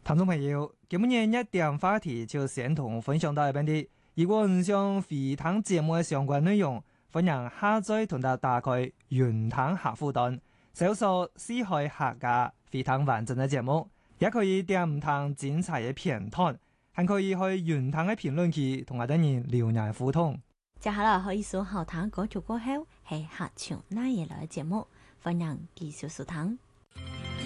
聽眾朋友，今日一點話題就先同分享到一邊啲。如果唔想回聽節目嘅相關內容，歡迎下載同埋打開雲聽客戶端，搜索四海客家回聽完整嘅節目，也可以點唔同精彩嘅片段，還可以去雲聽嘅評論區同我哋人留言互動。 接下來可以數後聽歌曲過後係客場那嘢來嘅節目，歡迎繼續收聽。